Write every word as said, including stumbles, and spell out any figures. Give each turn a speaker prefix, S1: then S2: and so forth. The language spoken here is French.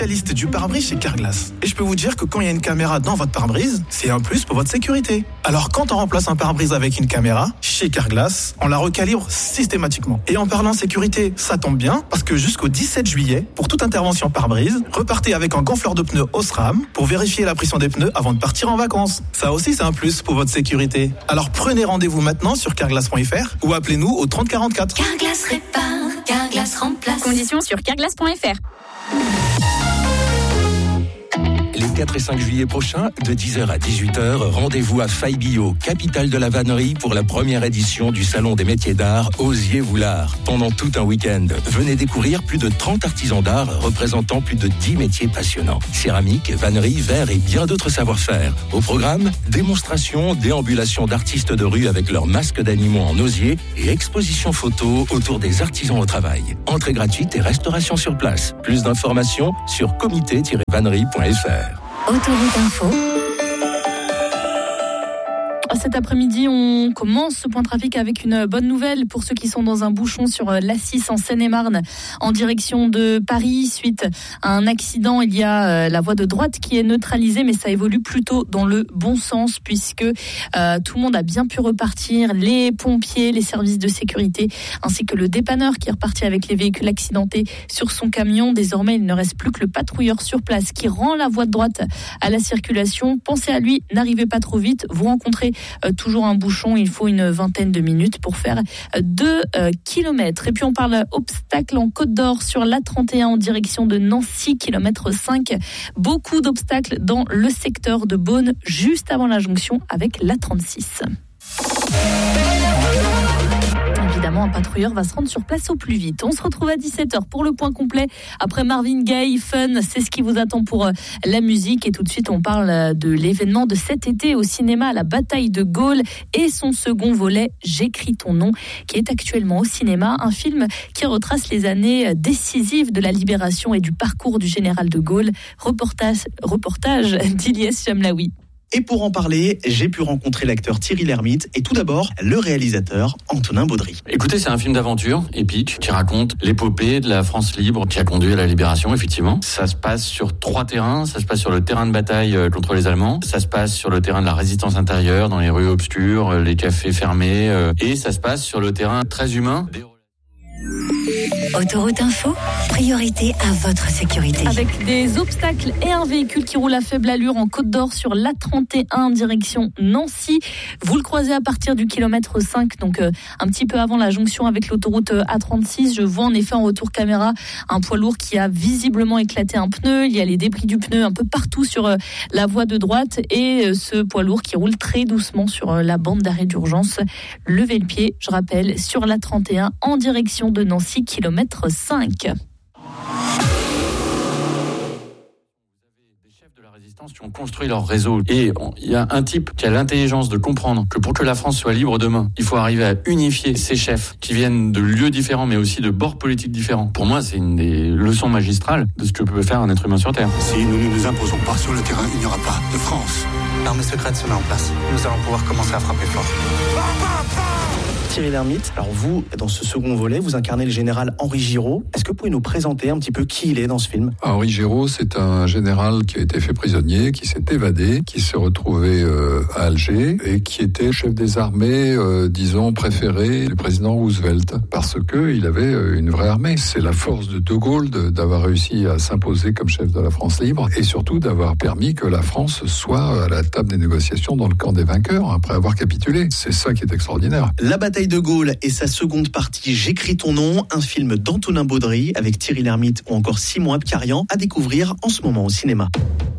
S1: spécialiste du pare-brise chez Carglass. Et je peux vous dire que quand il y a une caméra dans votre pare-brise, c'est un plus pour votre sécurité. Alors quand on remplace un pare-brise avec une caméra, chez Carglass, on la recalibre systématiquement. Et en parlant sécurité, ça tombe bien, parce que jusqu'au dix-sept juillet, pour toute intervention pare-brise, repartez avec un gonfleur de pneus Osram pour vérifier la pression des pneus avant de partir en vacances. Ça aussi, c'est un plus pour votre sécurité. Alors prenez rendez-vous maintenant sur carglass point f r ou appelez-nous au trente quarante-quatre.
S2: Carglass répare, Carglass remplace.
S3: Conditions sur carglass point f r.
S4: Les quatre et cinq juillet prochains, de dix heures à dix-huit heures, rendez-vous à Faille-Guillot, capitale de la vannerie, pour la première édition du Salon des métiers d'art Osier-Voulard. Pendant tout un week-end, venez découvrir plus de trente artisans d'art représentant plus de dix métiers passionnants. Céramique, vannerie, verre et bien d'autres savoir-faire. Au programme, démonstration, déambulation d'artistes de rue avec leurs masques d'animaux en osier et exposition photo autour des artisans au travail. Entrée gratuite et restauration sur place. Plus d'informations sur comité tiret vannerie point f r.
S2: Autoroute Info.
S3: Cet après-midi, on commence ce point trafic avec une bonne nouvelle pour ceux qui sont dans un bouchon sur l'A six en Seine-et-Marne en direction de Paris. Suite à un accident, il y a la voie de droite qui est neutralisée, mais ça évolue plutôt dans le bon sens puisque euh, tout le monde a bien pu repartir. Les pompiers, les services de sécurité ainsi que le dépanneur qui est reparti avec les véhicules accidentés sur son camion. Désormais, il ne reste plus que le patrouilleur sur place qui rend la voie de droite à la circulation. Pensez à lui, n'arrivez pas trop vite. Vous rencontrez Euh, toujours un bouchon, il faut une vingtaine de minutes pour faire deux euh, kilomètres. Et puis on parle obstacles en Côte d'Or sur l'A trente et un en direction de Nancy, kilomètre cinq. Beaucoup d'obstacles dans le secteur de Beaune, juste avant la jonction avec l'A trente-six. Évidemment, un patrouilleur va se rendre sur place au plus vite. On se retrouve à dix-sept heures pour le point complet. Après Marvin Gaye, Fun, c'est ce qui vous attend pour la musique. Et tout de suite, on parle de l'événement de cet été au cinéma, la bataille de Gaulle et son second volet, J'écris ton nom, qui est actuellement au cinéma. Un film qui retrace les années décisives de la libération et du parcours du général de Gaulle. Reportage, reportage d'Ilyes Chamlaoui.
S5: Et pour en parler, j'ai pu rencontrer l'acteur Thierry Lhermitte et tout d'abord le réalisateur Antonin Baudry.
S6: Écoutez, c'est un film d'aventure épique qui raconte l'épopée de la France libre qui a conduit à la libération, effectivement. Ça se passe sur trois terrains. Ça se passe sur le terrain de bataille contre les Allemands. Ça se passe sur le terrain de la résistance intérieure, dans les rues obscures, les cafés fermés. Et ça se passe sur le terrain très humain.
S2: Autoroute Info, priorité à votre sécurité.
S3: Avec des obstacles et un véhicule qui roule à faible allure en Côte d'Or sur l'A trente et un direction Nancy. Vous le croisez à partir du kilomètre cinq, donc euh, un petit peu avant la jonction avec l'autoroute A trente-six. Je vois en effet en retour caméra un poids lourd qui a visiblement éclaté un pneu. Il y a les débris du pneu un peu partout sur euh, la voie de droite et euh, ce poids lourd qui roule très doucement sur euh, la bande d'arrêt d'urgence. Levez le pied, je rappelle, sur l'A trente et un en direction de Nancy, kilomètre cinq. Des
S6: chefs de la résistance qui ont construit leur réseau. Et il y a un type qui a l'intelligence de comprendre que pour que la France soit libre demain, il faut arriver à unifier ces chefs qui viennent de lieux différents, mais aussi de bords politiques différents. Pour moi, c'est une des leçons magistrales de ce que peut faire un être humain sur Terre.
S7: Si nous ne nous imposons pas sur le terrain, il n'y aura pas de France.
S8: L'armée secrète se met en place. Nous allons pouvoir commencer à frapper fort.
S5: Thierry Lhermitte, alors vous, dans ce second volet, vous incarnez le général Henri Giraud. Est-ce que vous pouvez nous présenter un petit peu qui il est dans ce film ?
S9: Henri Giraud, c'est un général qui a été fait prisonnier, qui s'est évadé, qui s'est retrouvé euh, à Alger et qui était chef des armées, euh, disons, préféré du président Roosevelt, parce qu'il avait euh, une vraie armée. C'est la force de De Gaulle de, d'avoir réussi à s'imposer comme chef de la France libre et surtout d'avoir permis que la France soit à la table des négociations dans le camp des vainqueurs après avoir capitulé. C'est ça qui est extraordinaire.
S5: La bataille de Gaulle et sa seconde partie, J'écris ton nom, un film d'Antonin Baudry avec Thierry Lhermitte ou encore Simon Abkarian à découvrir en ce moment au cinéma.